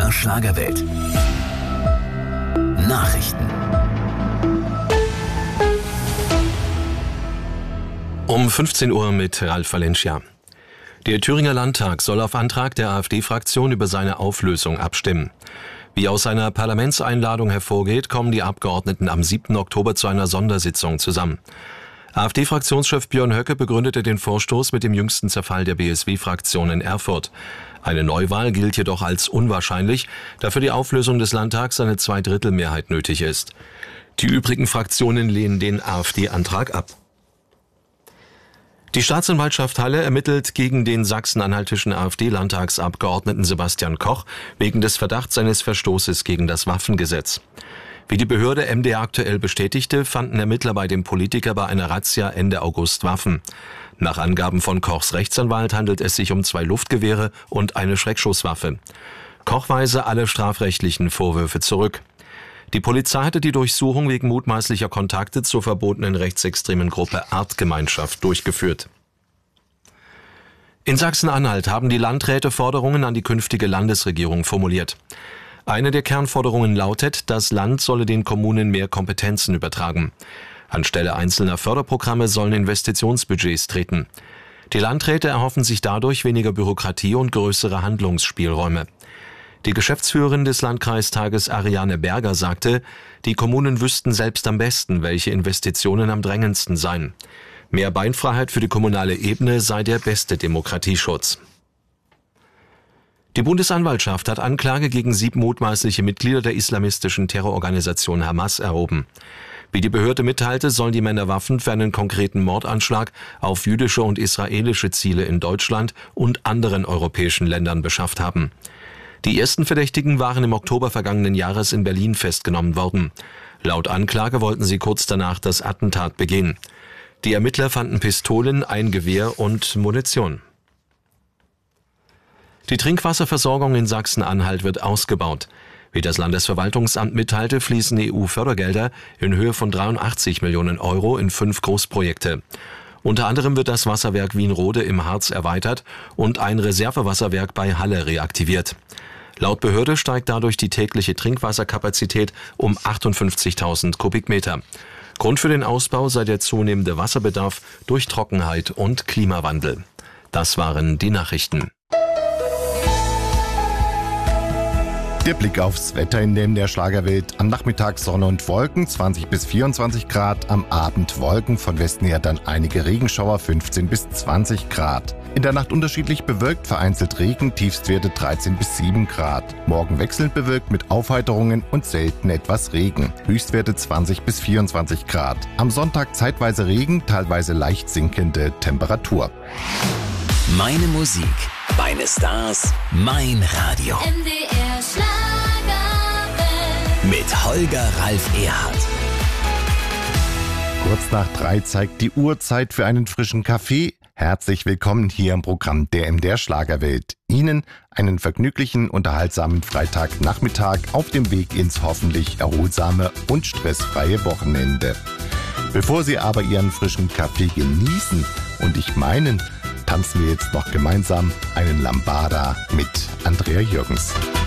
MDR Schlagerwelt. Nachrichten. Um 15 Uhr mit Ralf Valencia. Der Thüringer Landtag soll auf Antrag der AfD-Fraktion über seine Auflösung abstimmen. Wie aus seiner Parlamentseinladung hervorgeht, kommen die Abgeordneten am 7. Oktober zu einer Sondersitzung zusammen. AfD-Fraktionschef Björn Höcke begründete den Vorstoß mit dem jüngsten Zerfall der BSW-Fraktion in Erfurt. Eine Neuwahl gilt jedoch als unwahrscheinlich, da für die Auflösung des Landtags eine Zweidrittelmehrheit nötig ist. Die übrigen Fraktionen lehnen den AfD-Antrag ab. Die Staatsanwaltschaft Halle ermittelt gegen den sachsen-anhaltischen AfD-Landtagsabgeordneten Sebastian Koch wegen des Verdachts eines Verstoßes gegen das Waffengesetz. Wie die Behörde MDR aktuell bestätigte, fanden Ermittler bei dem Politiker bei einer Razzia Ende August Waffen. Nach Angaben von Kochs Rechtsanwalt handelt es sich um 2 Luftgewehre und eine Schreckschusswaffe. Koch weise alle strafrechtlichen Vorwürfe zurück. Die Polizei hatte die Durchsuchung wegen mutmaßlicher Kontakte zur verbotenen rechtsextremen Gruppe Artgemeinschaft durchgeführt. In Sachsen-Anhalt haben die Landräte Forderungen an die künftige Landesregierung formuliert. Eine der Kernforderungen lautet, das Land solle den Kommunen mehr Kompetenzen übertragen. Anstelle einzelner Förderprogramme sollen Investitionsbudgets treten. Die Landräte erhoffen sich dadurch weniger Bürokratie und größere Handlungsspielräume. Die Geschäftsführerin des Landkreistages Ariane Berger sagte, die Kommunen wüssten selbst am besten, welche Investitionen am drängendsten seien. Mehr Beinfreiheit für die kommunale Ebene sei der beste Demokratieschutz. Die Bundesanwaltschaft hat Anklage gegen 7 mutmaßliche Mitglieder der islamistischen Terrororganisation Hamas erhoben. Wie die Behörde mitteilte, sollen die Männer Waffen für einen konkreten Mordanschlag auf jüdische und israelische Ziele in Deutschland und anderen europäischen Ländern beschafft haben. Die ersten Verdächtigen waren im Oktober vergangenen Jahres in Berlin festgenommen worden. Laut Anklage wollten sie kurz danach das Attentat begehen. Die Ermittler fanden Pistolen, ein Gewehr und Munition. Die Trinkwasserversorgung in Sachsen-Anhalt wird ausgebaut. Wie das Landesverwaltungsamt mitteilte, fließen EU-Fördergelder in Höhe von 83 Millionen Euro in 5 Großprojekte. Unter anderem wird das Wasserwerk Wienrode im Harz erweitert und ein Reservewasserwerk bei Halle reaktiviert. Laut Behörde steigt dadurch die tägliche Trinkwasserkapazität um 58.000 Kubikmeter. Grund für den Ausbau sei der zunehmende Wasserbedarf durch Trockenheit und Klimawandel. Das waren die Nachrichten. Der Blick aufs Wetter in der Schlagerwelt. Am Nachmittag Sonne und Wolken, 20 bis 24 Grad. Am Abend Wolken, von Westen her dann einige Regenschauer, 15 bis 20 Grad. In der Nacht unterschiedlich bewölkt, vereinzelt Regen, Tiefstwerte 13 bis 7 Grad. Morgen wechselnd bewölkt mit Aufheiterungen und selten etwas Regen. Höchstwerte 20 bis 24 Grad. Am Sonntag zeitweise Regen, teilweise leicht sinkende Temperatur. Meine Musik, meine Stars, mein Radio. MDR Schlagerwelt. Mit Holger Ralf Erhardt. Kurz nach 3 zeigt die Uhrzeit für einen frischen Kaffee. Herzlich willkommen hier im Programm der MDR Schlagerwelt. Ihnen einen vergnüglichen, unterhaltsamen Freitagnachmittag auf dem Weg ins hoffentlich erholsame und stressfreie Wochenende. Bevor Sie aber Ihren frischen Kaffee genießen und ich meinen, tanzen wir jetzt noch gemeinsam einen Lambada mit Andrea Jürgens.